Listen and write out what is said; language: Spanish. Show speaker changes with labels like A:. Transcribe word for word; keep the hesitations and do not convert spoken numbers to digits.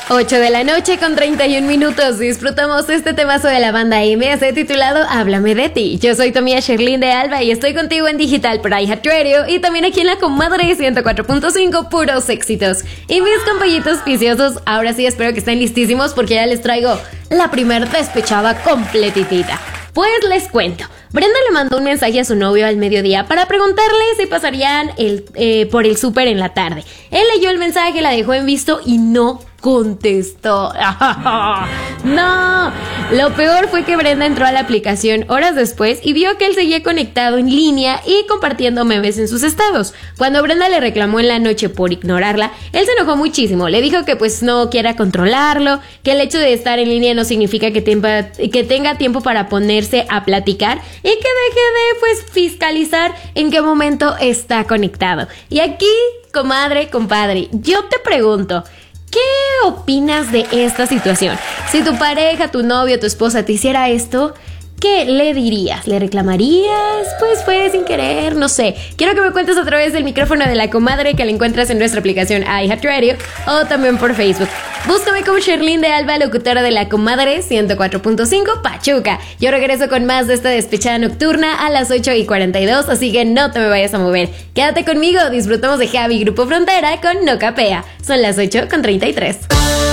A: ocho de la noche con treinta y un minutos. Disfrutamos este temazo de la banda M S titulado Háblame de ti. Yo soy tu amiga Sherlyn de Alba y estoy contigo en Digital por iHeartRadio y también aquí en la Comadre ciento cuatro punto cinco, puros éxitos. Y mis compañitos viciosos, ahora sí espero que estén listísimos porque ya les traigo la primer despechada completitita. Pues les cuento, Brenda le mandó un mensaje a su novio al mediodía para preguntarle si pasarían el, eh, por el súper en la tarde. Él leyó el mensaje, la dejó en visto y no contestó. No, lo peor fue que Brenda entró a la aplicación horas después y vio que él seguía conectado en línea y compartiendo memes en sus estados. Cuando Brenda le reclamó en la noche por ignorarla, él se enojó muchísimo. Le dijo que pues no quiera controlarlo, que el hecho de estar en línea no significa que, tempa, que tenga tiempo para ponerse a platicar y que deje de pues fiscalizar en qué momento está conectado. Y aquí, comadre, compadre, yo te pregunto, ¿qué opinas de esta situación? Si tu pareja, tu novio, tu esposa te hiciera esto, ¿qué le dirías? ¿Le reclamarías? Pues fue sin querer, no sé. Quiero que me cuentes a través del micrófono de la Comadre que la encuentras en nuestra aplicación iHeartRadio o también por Facebook. Búscame como Sherlyn de Alba, locutora de la Comadre ciento cuatro punto cinco Pachuca. Yo regreso con más de esta despechada nocturna a las ocho y cuarenta y dos, así que no te me vayas a mover. Quédate conmigo, disfrutamos de Javi Grupo Frontera con No Capea. Son las ocho con treinta y tres.